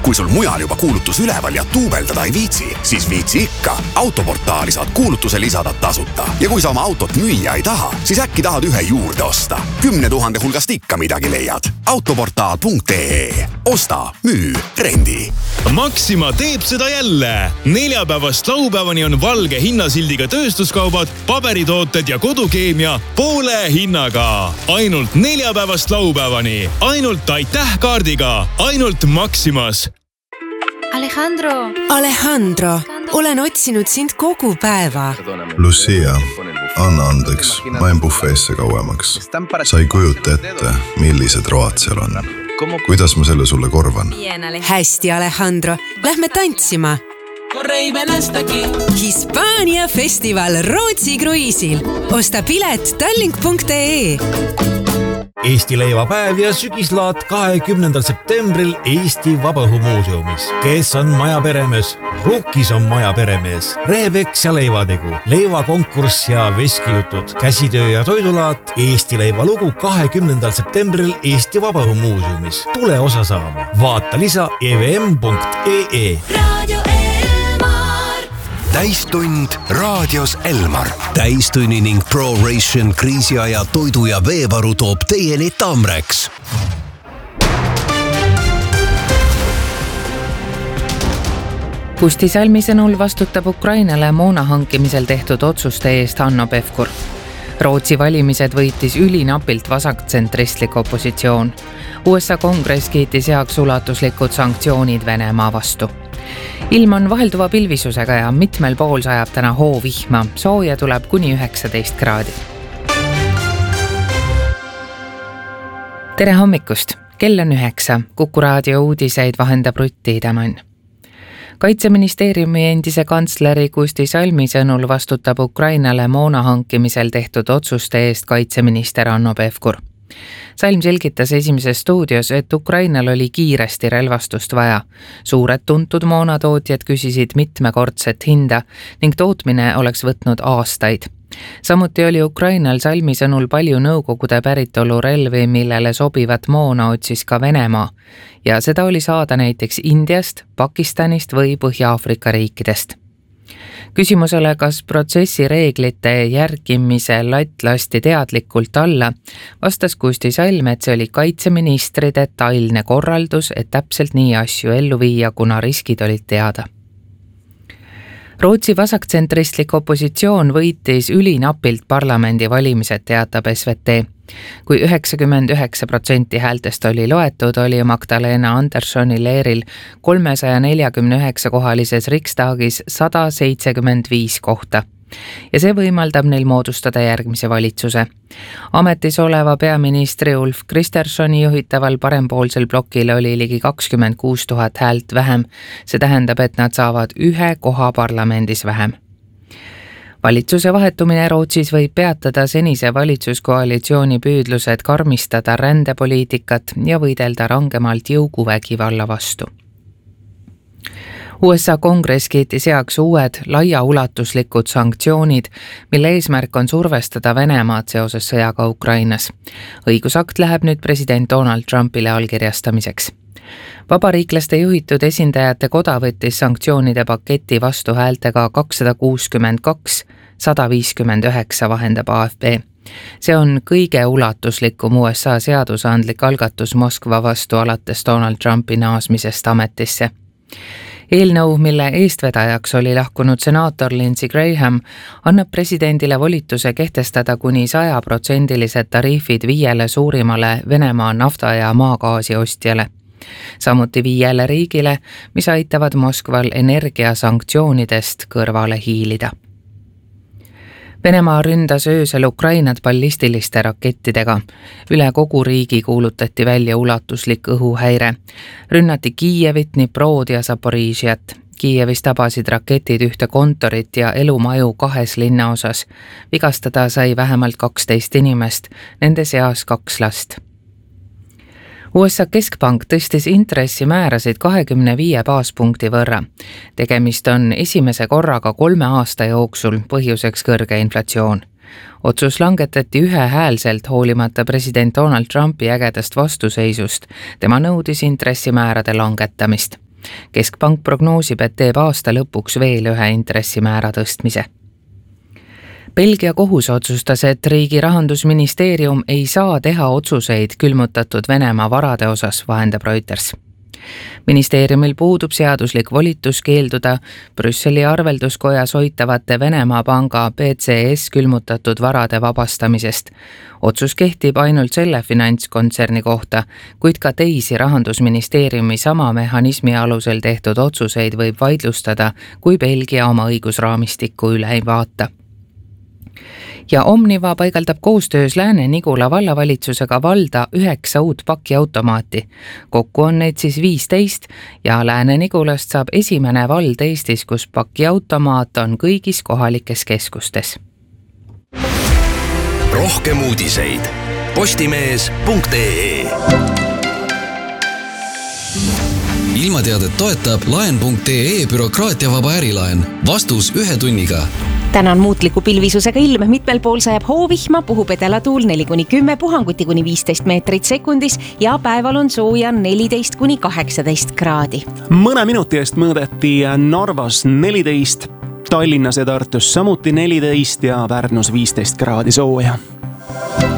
Kui sul mujal juba kuulutus üleval ja tuubeldada ei viitsi, siis viitsi ikka. Autoportaali saad kuulutuse lisada tasuta. Ja kui sa oma autot müüa ei taha, siis äkki tahad ühe juurde osta. 10 000 hulgast ikka midagi leiad. Autoportaal.ee. Osta, müü, rendi. Maxima teeb seda jälle. Neljapäevast laupäevani on valge hinnasildiga tööstuskaubad, paberitooted ja kodukeemia poole hinnaga. Ainult neljapäevast laupäevani. Ainult aitäh kaardiga. Ainult Maximas. Alejandro, olen otsinud sind kogu päeva. Lucia, anna andeks, ma jäin bufeesse kauemaks. Sa ei kujuta ette, millised road seal on. Kuidas ma selle sulle korvan? Hästi, Alejandro. Lähme tantsima. Hispaania festival Rootsi kruiisil. Osta pilet tallink.ee. Eesti leivapäev ja sügislaat 20. septembril Eesti Vabaõhumuuseumis. Kes on maja peremees? Rukkis on maja peremees. Rehepeks ja leivategu, leivakonkurss ja veskijutud, käsitöö ja toidulaat, Eesti leivalugu 20. septembril Eesti Vabaõhumuuseumis. Tule osa saama. Vaata lisa evm.ee. Täistund raadios Elmar. Täistunni ning ProRation kriisiaja toidu ja veevaru toob teieni Tamreks. Kusti Salmi sõnul vastutab Ukrainale moona hankimisel tehtud otsuste eest Hanno Pevkur. Rootsi valimised võitis ülinapilt vasaktsentristlik opositsioon. USA kongress kiitis heaks ulatuslikud sanktsioonid Venemaa vastu. Ilm on vahelduva pilvisusega ja mitmel pool sajab täna hoovihma. Sooja tuleb kuni 19 kraadi. Tere hommikust! Kell on 9. Kuku raadio uudiseid vahendab Rutti Idamann. Kaitseministeeriumi endise kantsleri Kusti Salmi sõnul vastutab Ukrainale moona hankimisel tehtud otsuste eest kaitseminister Hanno Pevkur. Salm selgitas Esimeses stuudios, et Ukrainal oli kiiresti relvastust vaja. Suured tuntud moonatootjad küsisid mitmekordset hinda ning tootmine oleks võtnud aastaid. Samuti oli Ukrainal Salmi sõnul palju nõukogude päritolu relvi, millele sobivat moona otsis ka Venemaa. Ja seda oli saada näiteks Indiast, Pakistanist või Põhja-Aafrika riikidest. Küsimusele, kas protsessi reeglite järgimise latt lasti teadlikult alla, vastas Kusti Salm, et see oli kaitseministri detailne korraldus, et täpselt nii asju ellu viia, kuna riskid olid teada. Rootsi vasaktsentristlik opositsioon võitis ülinapilt parlamendi valimised, teatab SVT. Kui 99% häältest oli loetud, oli Magdalena Anderssoni leeril 349 kohalises Riksdagis 175 kohta. Ja see võimaldab neil moodustada järgmise valitsuse. Ametis oleva peaministri Ulf Kristerssoni juhitaval parempoolsel blokil oli ligi 26 000 häält vähem. See tähendab, et nad saavad ühe koha parlamendis vähem. Valitsuse vahetumine Rootsis võib peatada senise valitsuskoalitsiooni püüdlused karmistada rändepoliitikat ja võidelda rangemalt jõuguvägivalla vastu. USA kongress kiitis heaks uued laiaulatuslikud sanktsioonid, mille eesmärk on survestada Venemaad seoses sõjaga Ukrainas. Õigusakt läheb nüüd president Donald Trumpile allkirjastamiseks. Vabariiklaste juhitud esindajate koda võttis sanktsioonide paketi vastu häältega 262, 159 vahendab AFP. See on kõige ulatuslikum USA seadusandlik algatus Moskva vastu alates Donald Trumpi naasmisest ametisse. Eelnõu, mille eestvedajaks oli lahkunud senaator Lindsey Graham, annab presidendile volituse kehtestada kuni 100% tariifid 5 suurimale Venemaa nafta- ja maagaasi ostjale. Samuti 5 riigile, mis aitavad Moskval energiasanktsioonidest kõrvale hiilida. Venemaa ründas öösel Ukrainat ballistiliste rakettidega. Üle kogu riigi kuulutati välja ulatuslik õhuhäire. Rünnati Kiievit, Dniprod ja Zaporižiat. Kiievis tabasid raketid ühte kontorit ja elumaju 2 linnaosas. Vigastada sai vähemalt 12 inimest, nende seas 2 last. USA keskpank tõstis intressimäärasid 25 baaspunkti võrra. Tegemist on esimese korraga 3 aasta jooksul, põhjuseks kõrge inflatsioon. Otsus langetati ühehäälselt hoolimata president Donald Trumpi ägedast vastuseisust. Tema nõudis intressimäärade langetamist. Keskpank prognoosib, et teeb aasta lõpuks veel ühe intressimäära tõstmise. Belgia kohus otsustas, et riigi rahandusministeerium ei saa teha otsuseid külmutatud Venemaa varade osas, vahendab Reuters. Ministeeriumil puudub seaduslik volitus keelduda Brüsseli arvelduskojas hoitavate Venemaa panga BCS külmutatud varade vabastamisest. Otsus kehtib ainult selle finantskontserni kohta, kuid ka teisi rahandusministeeriumi sama mehhanismi alusel tehtud otsuseid võib vaidlustada, kui Belgia oma õigusraamistikku üle ei vaata. Ja Omniva paigaldab koostöös Lääne-Nigula vallavalitsusega valda 9 uut pakiautomaati. Kokku on neid siis 15 ja Lääne-Nigulast saab esimene vald Eestis, kus pakiautomaat on kõigis kohalikes keskustes. Rohkem uudiseid postimees.ee. Ilmateadet toetab laen.ee bürokraatiavaba ärilaen. Vastus 1 tunniga. Täna on muutliku pilvisusega ilm, mitmel pool sajab hoovihma, puhub edelatuul 4-10, puhanguti kuni 15 meetrit sekundis ja päeval on sooja 14-18 kraadi. Mõne minuti eest mõõdeti Narvas 14, Tallinnas ja Tartus samuti 14 ja Pärnus 15 kraadi sooja.